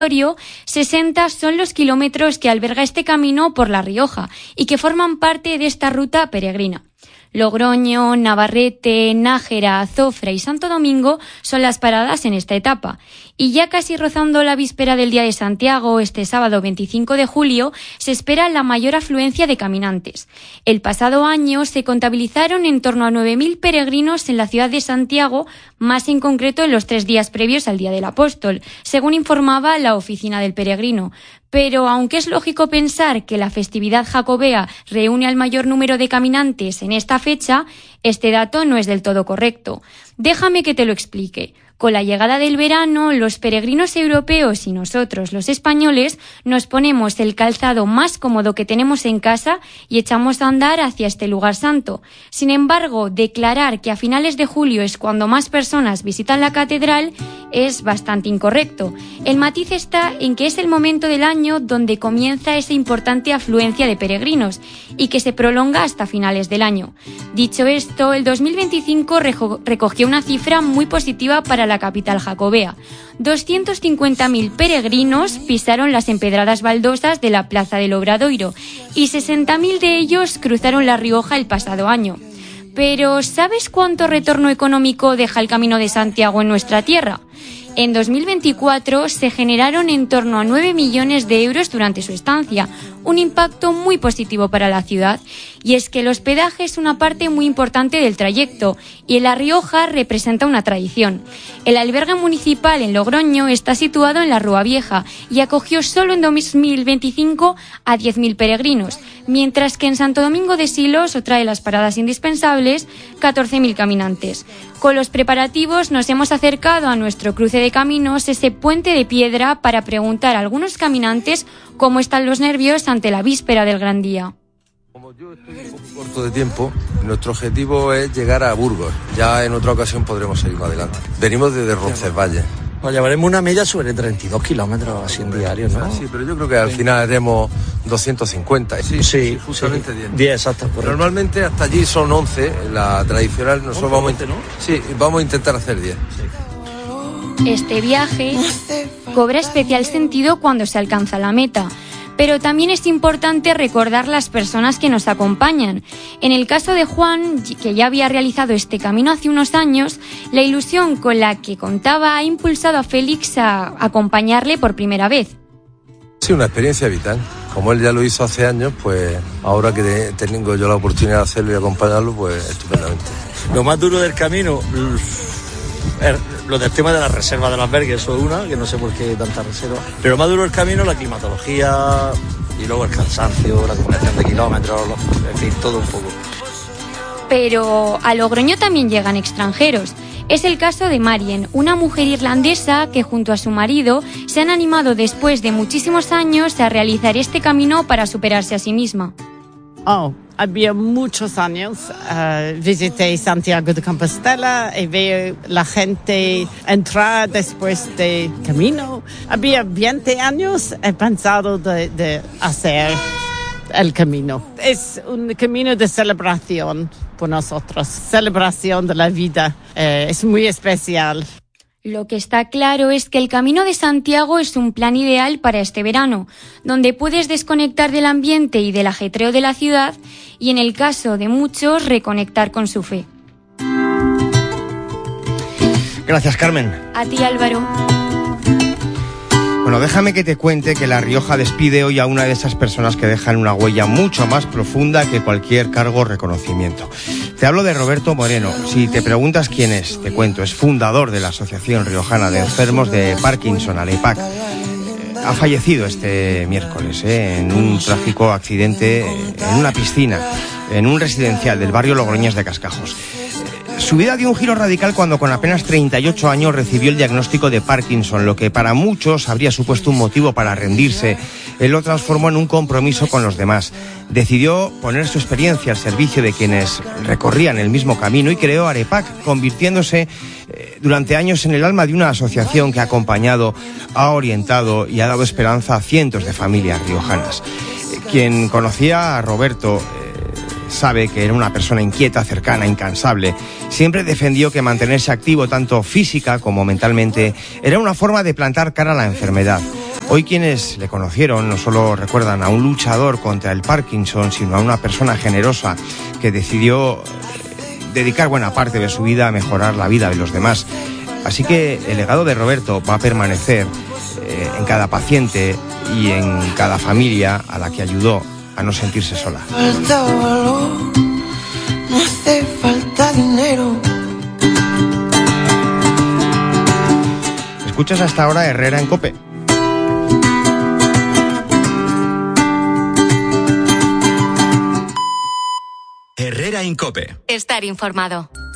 60 son los kilómetros que alberga este camino por La Rioja y que forman parte de esta ruta peregrina. Logroño, Navarrete, Nájera, Azofra y Santo Domingo son las paradas en esta etapa. Y ya casi rozando la víspera del Día de Santiago, este sábado 25 de julio, se espera la mayor afluencia de caminantes. El pasado año se contabilizaron en torno a 9.000 peregrinos en la ciudad de Santiago, más en concreto en los 3 días previos al Día del Apóstol, según informaba la Oficina del Peregrino. Pero aunque es lógico pensar que la festividad jacobea reúne al mayor número de caminantes en esta fecha, este dato no es del todo correcto. Déjame que te lo explique. Con la llegada del verano, los peregrinos europeos y nosotros, los españoles, nos ponemos el calzado más cómodo que tenemos en casa y echamos a andar hacia este lugar santo. Sin embargo, declarar que a finales de julio es cuando más personas visitan la catedral es bastante incorrecto. El matiz está en que es el momento del año donde comienza esa importante afluencia de peregrinos y que se prolonga hasta finales del año. Dicho esto, el 2025 recogió una cifra muy positiva para la capital jacobea. 250.000 peregrinos pisaron las empedradas baldosas de la Plaza del Obradoiro y 60.000 de ellos cruzaron La Rioja el pasado año. Pero ¿sabes cuánto retorno económico deja el Camino de Santiago en nuestra tierra? En 2024 se generaron en torno a 9 millones de euros durante su estancia, un impacto muy positivo para la ciudad. Y es que el hospedaje es una parte muy importante del trayecto y en La Rioja representa una tradición. El albergue municipal en Logroño está situado en la Rúa Vieja y acogió solo en 2025 a 10.000 peregrinos, mientras que en Santo Domingo de Silos, otra de las paradas indispensables, 14.000 caminantes. Con los preparativos nos hemos acercado a nuestro cruce de caminos, ese puente de piedra, para preguntar a algunos caminantes cómo están los nervios ante la víspera del gran día. Como yo estoy un poco corto de tiempo, nuestro objetivo es llegar a Burgos. Ya en otra ocasión podremos seguir más adelante. Venimos desde Roncesvalles. Pues llevaremos una media sobre 32 kilómetros así en diario, ¿no? Sí, pero yo creo que al final haremos 250. Sí, justamente 10. 10, exacto. Correcto. Normalmente hasta allí son 11, la tradicional. Nosotros vamos a intentar hacer 10. Sí. Este viaje cobra especial sentido cuando se alcanza la meta. Pero también es importante recordar las personas que nos acompañan. En el caso de Juan, que ya había realizado este camino hace unos años, la ilusión con la que contaba ha impulsado a Félix a acompañarle por primera vez. Sí, una experiencia vital. Como él ya lo hizo hace años, pues ahora que tengo yo la oportunidad de hacerlo y acompañarlo, pues estupendamente. Lo más duro del camino, lo del tema de la reserva del albergue, eso es una, que no sé por qué tanta reserva. Pero lo más duro del camino, la climatología y luego el cansancio, la acumulación de kilómetros, en fin, todo un poco. Pero a Logroño también llegan extranjeros. Es el caso de Marien, una mujer irlandesa que junto a su marido se han animado después de muchísimos años a realizar este camino para superarse a sí misma. Había muchos años, visité Santiago de Compostela y veo la gente entrar después del camino. Había 20 años, he pensado de hacer el camino. Es un camino de celebración por nosotros, celebración de la vida, es muy especial. Lo que está claro es que el Camino de Santiago es un plan ideal para este verano, donde puedes desconectar del ambiente y del ajetreo de la ciudad y, en el caso de muchos, reconectar con su fe. Gracias, Carmen. A ti, Álvaro. Bueno, déjame que te cuente que La Rioja despide hoy a una de esas personas que dejan una huella mucho más profunda que cualquier cargo o reconocimiento. Te hablo de Roberto Moreno. Si te preguntas quién es, te cuento. Es fundador de la Asociación Riojana de Enfermos de Parkinson, AREPAC. Ha fallecido este miércoles en un trágico accidente en una piscina, en un residencial del barrio Logroñés de Cascajos. Su vida dio un giro radical cuando con apenas 38 años recibió el diagnóstico de Parkinson, lo que para muchos habría supuesto un motivo para rendirse. Él lo transformó en un compromiso con los demás. Decidió poner su experiencia al servicio de quienes recorrían el mismo camino y creó AREPAC, convirtiéndose durante años en el alma de una asociación que ha acompañado, ha orientado y ha dado esperanza a cientos de familias riojanas. Quien conocía a Roberto sabe que era una persona inquieta, cercana, incansable. Siempre defendió que mantenerse activo tanto física como mentalmente era una forma de plantar cara a la enfermedad. Hoy quienes le conocieron no solo recuerdan a un luchador contra el Parkinson, sino a una persona generosa que decidió dedicar buena parte de su vida a mejorar la vida de los demás. Así que el legado de Roberto va a permanecer en cada paciente y en cada familia a la que ayudó a no sentirse sola. Falta valor, no hace falta dinero. Escuchas hasta ahora Herrera en COPE. Herrera en COPE. Estar informado.